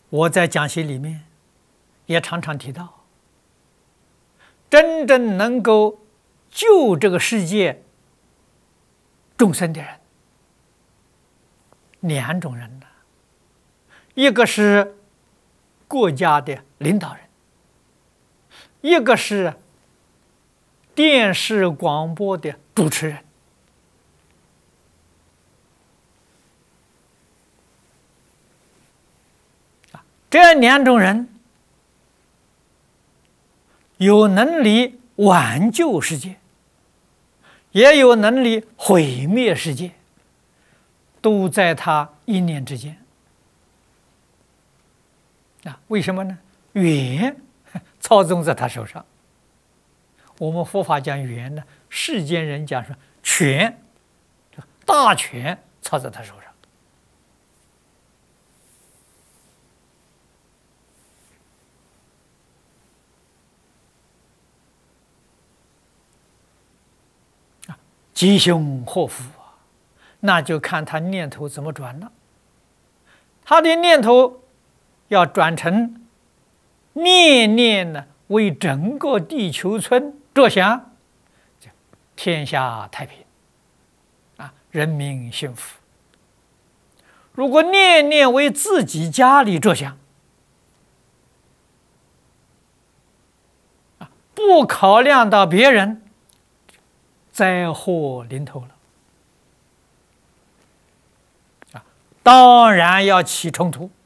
我在讲习里面也常常提到，真正能够救这个世界众生的人，两种人呢，一个是国家的领导人，一个是电视广播的主持人。这两种人有能力挽救世界，也有能力毁灭世界，都在他一念之间。为什么呢？缘操纵在他手上。我们佛法讲缘呢，世间人讲说权，大权操在他手上。吉凶祸福啊，那就看他念头怎么转了。他的念头要转成念念呢，为整个地球村着想，天下太平啊，人民幸福。如果念念为自己家里着想，不考量到别人，灾祸临头了，当然要起冲突。